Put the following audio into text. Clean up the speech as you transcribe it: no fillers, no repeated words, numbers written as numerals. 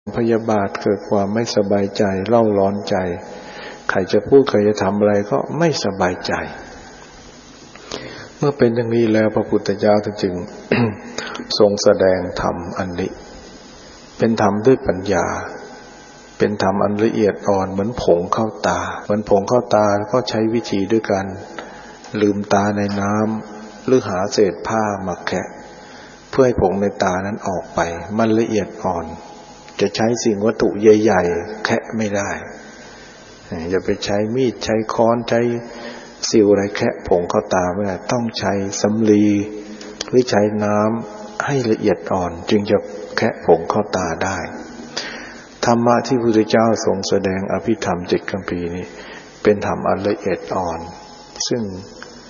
พยาบาทเกิดความไม่สบายใจเล่าร้อนใจใครจะพูดใครจะทำอะไรก็ไม่สบายใจเมื่อเป็นอย่างนี้แล้วพระพุทธเจ้าจึง ทรงแสดงธรรมอันนี้เป็นธรรมด้วยปัญญาเป็นธรรมอันละเอียดอ่อนเหมือนผงเข้าตาเหมือนผงเข้าตาก็ใช้วิธีด้วยการลืมตาในน้ำหรือหาเศษผ้ามาแคะเพื่อให้ผงในตานั้นออกไปมันละเอียดอ่อนจะใช้สิ่งวัตถุใหญ่ๆแคะไม่ได้อย่าไปใช้มีดใช้ค้อนใช้สิวอะไรแคะผงเข้าตาไม่ได้ต้องใช้สำลีหรือใช้น้ำให้ละเอียดอ่อนจึงจะแคะผงเข้าตาได้ธรรมะที่พระพุทธเจ้าทรงแสดงอภิธรรม7 คัมภีร์นี้เป็นธรรมอันละเอียดอ่อนซึ่ง